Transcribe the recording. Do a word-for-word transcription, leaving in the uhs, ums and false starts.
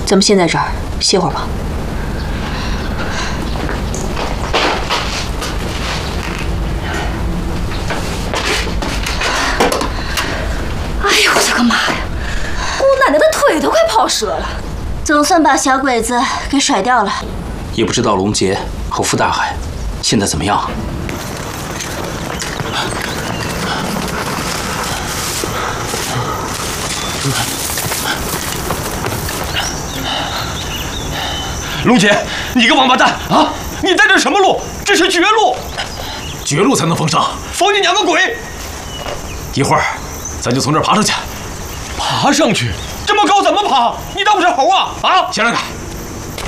咱们先在这儿歇会儿吧。 哎呦，我的个妈呀！姑奶奶的腿都快跑折了， 总算把小鬼子给甩掉了。 也不知道龙杰和傅大海现在怎么样。 龙姐，你个王八蛋啊！你带的什么路？这是绝路， 绝路才能封杀。 封你娘个鬼！ 一会儿，咱就从这儿爬上去。 爬上去？这么高怎么爬？你当我是猴啊？啊！ 先让开。